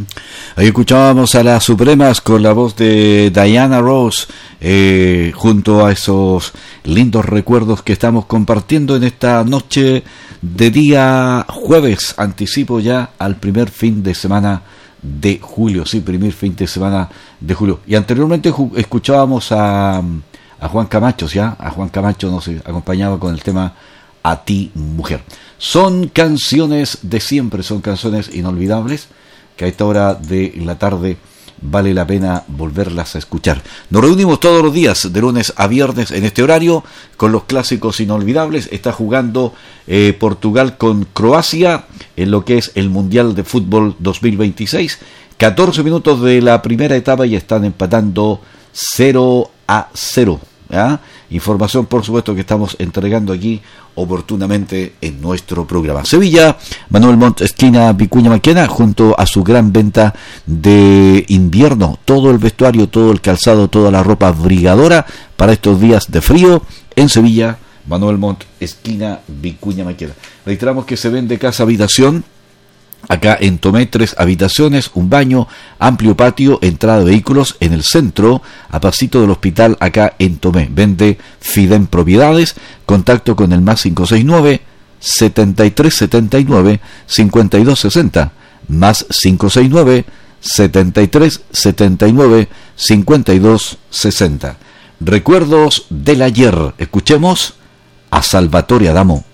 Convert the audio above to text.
Ahí escuchábamos a las Supremas con la voz de Diana Ross, junto a esos lindos recuerdos que estamos compartiendo en esta noche de día jueves. Anticipo ya al primer fin de semana de julio, sí, primer fin de semana de julio. Y anteriormente escuchábamos a Juan Camacho, ¿ya? A Juan Camacho nos acompañaba con el tema A ti, mujer. Son canciones de siempre, son canciones inolvidables que a esta hora de la tarde vale la pena volverlas a escuchar. Nos reunimos todos los días, de lunes a viernes, en este horario, con los clásicos inolvidables. Está jugando Portugal con Croacia en lo que es el Mundial de Fútbol 2026. 14 minutos de la primera etapa y están empatando 0-0. ¿Ya? Información, por supuesto, que estamos entregando aquí oportunamente en nuestro programa. Sevilla, Manuel Montt, esquina Vicuña Maquena, junto a su gran venta de invierno, todo el vestuario, todo el calzado, toda la ropa brigadora para estos días de frío en Sevilla. Manuel Montt, esquina Vicuña Maquena. Reiteramos que se vende casa habitación acá en Tomé, 3 habitaciones, un baño, amplio patio, entrada de vehículos en el centro, a pasito del hospital acá en Tomé. Vende Fidem Propiedades, contacto con el más 569 7379 5260, más 569 7379 5260. Recuerdos del ayer. Escuchemos a Salvatore Adamo.